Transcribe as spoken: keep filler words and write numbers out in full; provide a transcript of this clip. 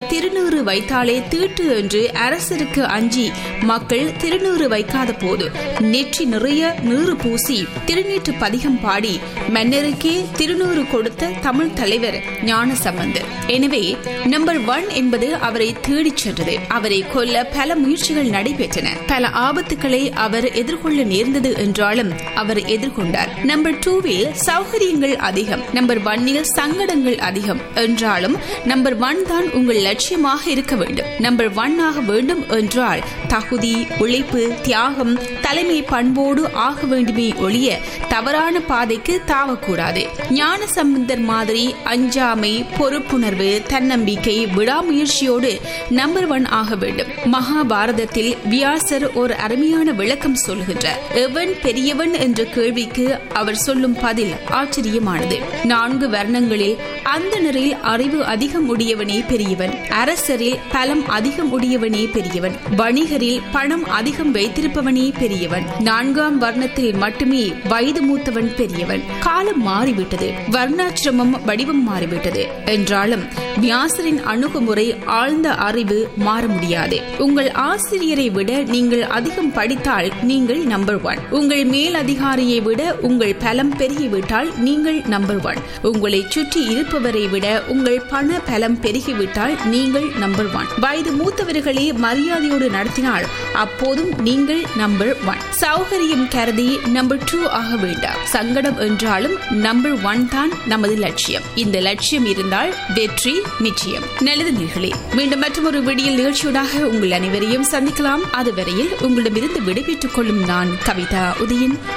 திருநூறு வைத்தாலே தீட்டு என்று அரசருக்கு அஞ்சி மக்கள் திருநூறு வைக்காத போது நெற்றி நிறைய நீறு பூசி திருநீற்று பதிகம் பாடி மன்னருக்கே திருநூறு கொடுத்த தமிழ் தலைவர் ஞானசம்பந்தர். எனவே நம்பர் ஒன் என்பது அவரை தேடிச் சென்றது. அவரை கொல்ல பல முயற்சிகள் நடைபெற்றன. பல ஆபத்துக்களை அவர் எதிர்கொள்ள நேர்ந்தது என்றாலும் அவர் எதிர்கொண்டார். நம்பர் டூவில் சௌகரியங்கள் அதிகம், நம்பர் ஒன்னில் சங்கடங்கள் அதிகம் என்றாலும் நம்பர் ஒன் தான் உங்கள் லட்சியமாக இருக்க வேண்டும். நம்பர் ஒன் ஆக வேண்டும் என்றால் தகுதி, உழைப்பு, தியாகம், தலைமை பண்போடு ஆக வேண்டுமே ஒழிய தவறான பாதைக்கு தாவக்கூடாது. ஞானசம்பந்தர் மாதிரி அஞ்சாமை, பொறுப்புணர்வு, தன்னம்பிக்கை, விடாமுயற்சியோடு நம்பர் ஒன் ஆக வேண்டும். மகாபாரதத்தில் வியாசர் ஒரு அருமையான விளக்கம் சொல்கின்றார். எவன் பெரியவன் என்ற கேள்விக்கு அவர் சொல்லும் பதில் ஆச்சரியமானது. நான்கு வர்ணங்களில் அந்தணரில் அறிவு அதிகம் உடையவனே பெரியவன், அரசரில் பலம் அதிகம் உடையவனே பெரியவன், வணிகரில் பணம் அதிகம் வைத்திருப்பவனே பெரியவன், நான்காம் வர்ணத்தில் மட்டுமே வயது மூத்தவன் பெரியவன். காலம் மாறிவிட்டது, வர்ணாசிரமம் வடிவம் மாறிவிட்டது என்றாலும் வியாசரின் அணுகுமுறை, ஆழ்ந்த அறிவு மாற முடியாது. உங்கள் ஆசிரியரை விட நீங்கள் அதிகம் படித்தால் நீங்கள் நம்பர் ஒன். உங்கள் மேல் அதிகாரியை விட உங்கள் பலம் பெருகிவிட்டால் நீங்கள் நம்பர் ஒன். உங்களை சுற்றி இருப்பவரை விட உங்கள் பண பலம் பெருகிவிட்டால் நீங்கள் நம்பர் ஒன். வயது மூத்தவர்களை மரியாதையோடு நடத்தினால் அப்போதும் நீங்கள் நம்பர் ஒன். சௌகரியம் கருதி நம்பர் டூ ஆக வேண்டாம். சங்கடம் என்றாலும் நம்பர் ஒன் தான் நமது லட்சியம். இந்த லட்சியம் இருந்தால் வெற்றி நிச்சயம். நல்லது நேயர்களே, மீண்டும் மற்றொரு விடியல் நிகழ்ச்சியோடாக உங்கள் அனைவரையும் சந்திக்கலாம். அதுவரையில் உங்களிடமிருந்து விடைபெற்றுக் கொள்ளும் நான் கவிதா உதயன்.